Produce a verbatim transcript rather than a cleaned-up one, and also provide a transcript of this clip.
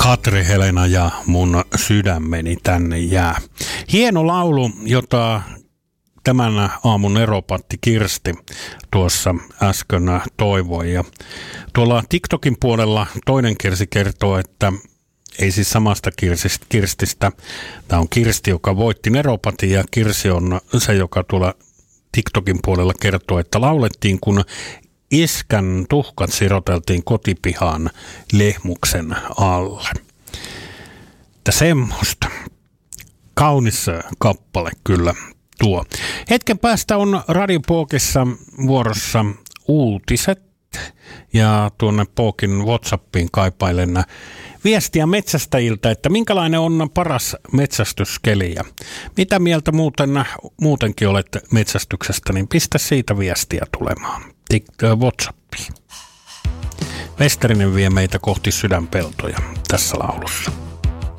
Hatri Helena ja mun sydämeni tänne jää. Hieno laulu, jota tämän aamun eropatti Kirsti tuossa äsken toivoi. Ja tuolla TikTokin puolella toinen Kirsi kertoo, että ei siis samasta Kirsistä, Kirstistä. Tämä on Kirsti, joka voitti neropatin, ja Kirsi on se, joka tuolla TikTokin puolella kertoo, että laulettiin, kun iskän tuhkat siroteltiin kotipihaan lehmuksen alle. Että semmoista. Kaunis kappale kyllä tuo. Hetken päästä on Radio Pookissa vuorossa uutiset, ja tuonne Pookin WhatsAppiin kaipailen viestiä metsästäjiltä, että minkälainen on paras metsästyskeli ja mitä mieltä muuten, muutenkin olet metsästyksestä, niin pistä siitä viestiä tulemaan WhatsAppiin. Westerinen vie meitä kohti sydänpeltoja tässä laulussa.